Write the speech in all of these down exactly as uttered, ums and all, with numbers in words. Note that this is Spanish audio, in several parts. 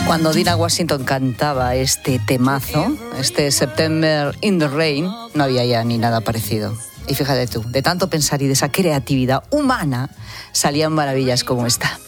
Cuando Dinah Washington cantaba este temazo, este September in the Rain, no había ya ni nada parecido. Y fíjate tú, de tanto pensar y de esa creatividad humana, salían maravillas como esta.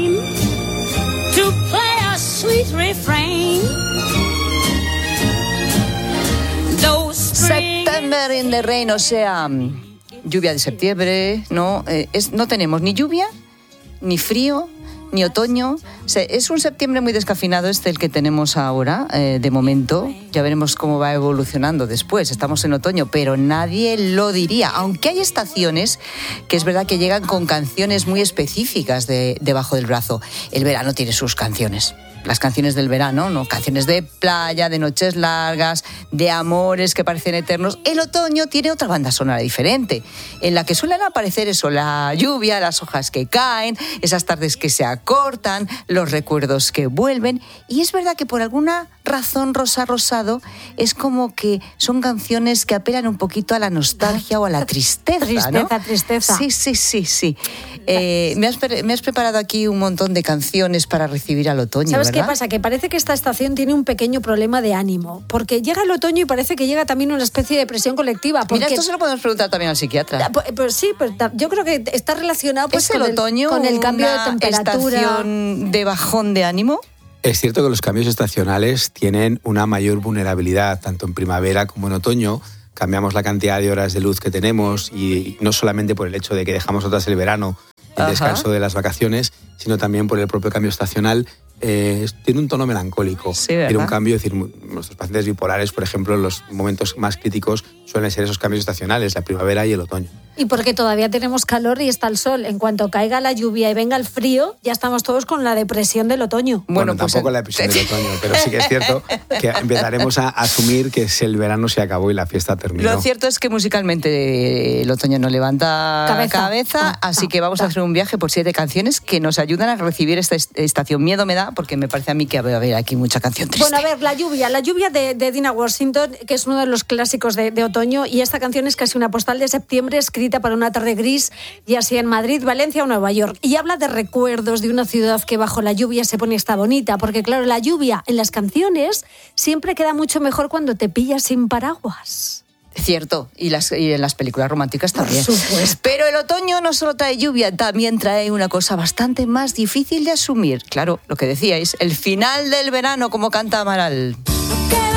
September in the Rain, o sea, lluvia de septiembre, ¿no? Eh, es, no tenemos ni lluvia, ni frío, ni otoño. O sea, es un septiembre muy descafinado este el que tenemos ahora, eh, de momento. Ya veremos cómo va evolucionando después. Estamos en otoño, pero nadie lo diría. Aunque hay estaciones que es verdad que llegan con canciones muy específicas de, debajo del brazo. El verano tiene sus canciones. Las canciones del verano, ¿no? Canciones de playa, de noches largas, de amores que parecen eternos. El otoño tiene otra banda sonora diferente, en la que suelen aparecer eso, la lluvia, las hojas que caen, esas tardes que se acortan, los recuerdos que vuelven. Y es verdad que por alguna razón Rosa Rosado es como que son canciones que apelan un poquito a la nostalgia o a la tristeza, Tristeza, ¿no? tristeza. Sí, sí, sí, sí. Eh, me, has, me has preparado aquí un montón de canciones para recibir al otoño, ¿Sabes ¿verdad? qué pasa? Que parece que esta estación tiene un pequeño problema de ánimo, porque llega el otoño y parece que llega también una especie de depresión colectiva. Porque... Mira, esto se lo podemos preguntar también al psiquiatra. Pues, pues sí, pues yo creo que está relacionado pues, ¿Es el con, otoño el, con el cambio de una temperatura. estación de bajón de ánimo? Es cierto que los cambios estacionales tienen una mayor vulnerabilidad, tanto en primavera como en otoño. Cambiamos la cantidad de horas de luz que tenemos y no solamente por el hecho de que dejamos atrás el verano, el Ajá. descanso de las vacaciones, sino también por el propio cambio estacional. Eh, tiene un tono melancólico. Sí, ¿verdad? Tiene un cambio, es decir, nuestros pacientes bipolares, por ejemplo, los momentos más críticos suelen ser esos cambios estacionales, la primavera y el otoño. Y porque todavía tenemos calor y está el sol. En cuanto caiga la lluvia y venga el frío, ya estamos todos con la depresión del otoño. Bueno, Bueno, pues tampoco el- la depresión del otoño, pero sí que es cierto que empezaremos a asumir que el verano se acabó y la fiesta terminó. Lo cierto es que musicalmente el otoño no levanta Cabeza. cabeza, Ah, así ah, que vamos a ah. hacer un viaje por siete canciones que nos ayudan a recibir esta est- estación. Miedo me da, porque me parece a mí que va a haber aquí mucha canción triste. Bueno, a ver, la lluvia, la lluvia de, de Dinah Washington, que es uno de los clásicos de, de otoño, y esta canción es casi una postal de septiembre escrita para una tarde gris, ya sea en Madrid, Valencia o Nueva York. Y habla de recuerdos de una ciudad que bajo la lluvia se pone esta bonita, porque claro, la lluvia en las canciones siempre queda mucho mejor cuando te pillas sin paraguas. Cierto, y, las, y en las películas románticas también. Por supuesto. Pero el otoño no solo trae lluvia, también trae una cosa bastante más difícil de asumir. Claro, lo que decíais, el final del verano, como canta Amaral.